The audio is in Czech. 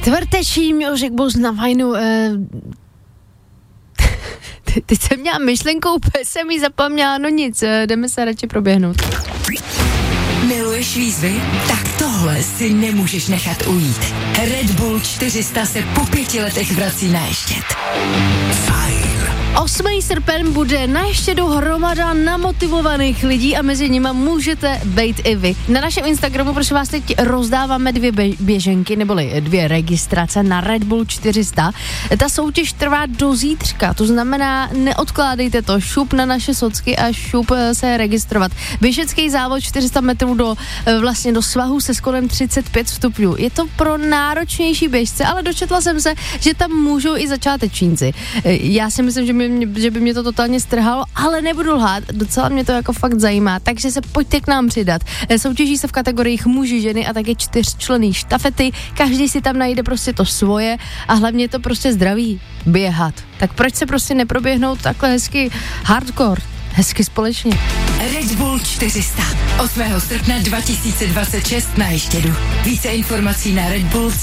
Čtvrteční Milošek Bus na Fajnu. Teď jsem měla myšlenku, úplně jsem jí zapomněla, no nic, jdeme se radši proběhnout. Miluješ výzvy? Tak tohle si nemůžeš nechat ujít. Red Bull 400 se po 5 letech vrací na Ještěd. Fajn. 8. srpen bude na Ještědu hromada namotivovaných lidí a mezi nimi můžete být i vy. Na našem Instagramu, prosím vás, teď rozdáváme 2 běženky, neboli 2 registrace na Red Bull 400. Ta soutěž trvá do zítřka, to znamená, neodkládejte to, šup na naše socky a šup se registrovat. Běžecký závod 400 metrů do svahu se skolem 35 stupňů. Je to pro náročnější běžce, ale dočetla jsem se, že tam můžou i začátečníci. Já si myslím, že by mě to totálně strhalo, ale nebudu lhát, docela mě to jako fakt zajímá, takže se pojďte k nám přidat. Soutěží se v kategoriích muži, ženy a taky 4členný štafety, každý si tam najde prostě to svoje a hlavně je to prostě zdraví běhat. Tak proč se prostě neproběhnout takhle hezky hardcore, hezky společně? Red Bull 400. 8. srpna 2026 na Ještědu. Více informací na redbull.cz.